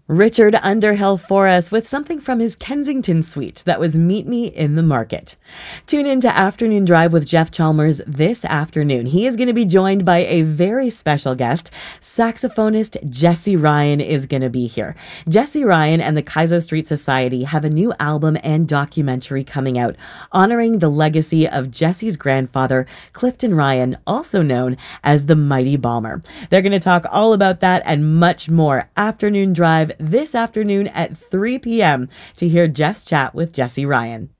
Richard Underhill for us with something from his Kensington suite that was Meet Me in the Market. Tune in to Afternoon Drive with Jeff Chalmers this afternoon. He is going to be joined by a very special guest. Saxophonist Jesse Ryan is going to be here. Jesse Ryan and the Kaizo Street Society have a new album and documentary coming out honoring the legacy of Jesse's grandfather, Clifton Ryan, also known as the Mighty Bomber. They're going to talk all about that and much more. Afternoon Drive this afternoon at 3 p.m. to hear Jeff's chat with Jesse Ryan.